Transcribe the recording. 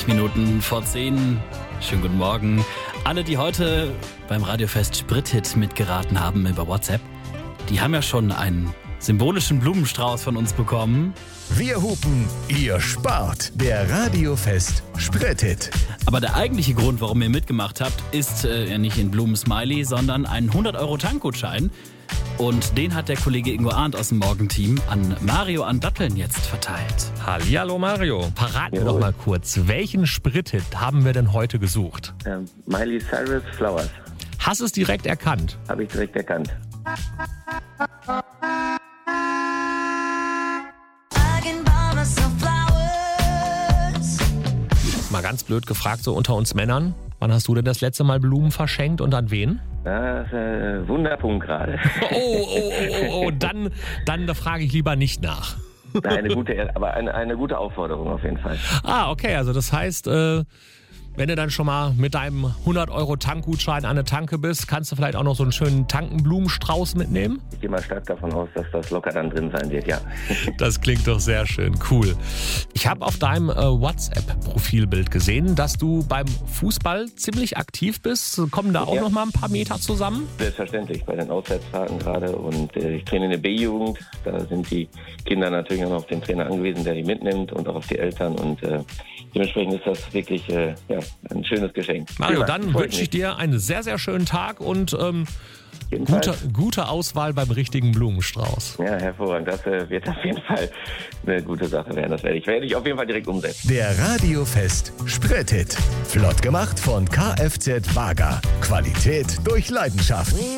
Minuten vor 10. Schönen guten Morgen. Alle, die heute beim Radiofest Sprithit mitgeraten haben über WhatsApp, die haben ja schon einen symbolischen Blumenstrauß von uns bekommen. Wir hupen, ihr spart. Der Radiofest Sprithit. Aber der eigentliche Grund, warum ihr mitgemacht habt, ist ja nicht ein Blumen-Smiley, sondern ein 100-Euro-Tankgutschein. Und den hat der Kollege Ingo Arndt aus dem Morgenteam an Mario an Datteln jetzt verteilt. Hallihallo Mario, verrat mir doch mal kurz, welchen Sprithit haben wir denn heute gesucht? Miley Cyrus Flowers. Hast du es direkt erkannt? Habe ich direkt erkannt. Mal ganz blöd gefragt, so unter uns Männern, wann hast du denn das letzte Mal Blumen verschenkt und an wen? Das ist ein Wunderpunkt gerade. Oh, dann da frage ich lieber nicht nach. Eine gute Aufforderung auf jeden Fall. Okay, also das heißt, wenn du dann schon mal mit deinem 100-Euro-Tankgutschein an der Tanke bist, kannst du vielleicht auch noch so einen schönen Tankenblumenstrauß mitnehmen? Ich gehe mal stark davon aus, dass das locker dann drin sein wird, ja. Das klingt doch sehr schön, cool. Ich habe auf deinem WhatsApp-Profilbild gesehen, dass du beim Fußball ziemlich aktiv bist. Kommen da auch noch mal ein paar Meter zusammen? Selbstverständlich, bei den Auswärtsfahrten gerade. Und ich traine in der B-Jugend. Da sind die Kinder natürlich auch noch auf den Trainer angewiesen, der die mitnimmt und auch auf die Eltern. Und dementsprechend ist das wirklich ein schönes Geschenk. Mario, dann wünsche ich dir einen sehr, sehr schönen Tag und gute Auswahl beim richtigen Blumenstrauß. Ja, hervorragend. Das wird auf jeden Fall eine gute Sache werden. Das werde ich auf jeden Fall direkt umsetzen. Der Radiofest Sprithit. Flott gemacht von Kfz Wager. Qualität durch Leidenschaft.